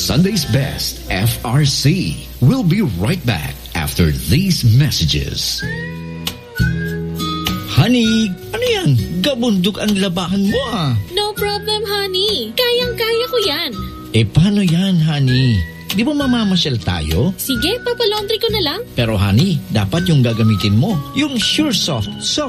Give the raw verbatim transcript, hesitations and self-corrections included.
Sunday's Best, F R C. We'll be right back after these messages. Honey, ano yan? Gabundok ang labahan mo ah. No problem, honey. Kayang-kaya ko yan. Eh, paano yan, honey? Di ba mamamasyal tayo? Sige, papalaundry ko na lang. Pero honey, dapat yung gagamitin mo, yung Sure Soft Soft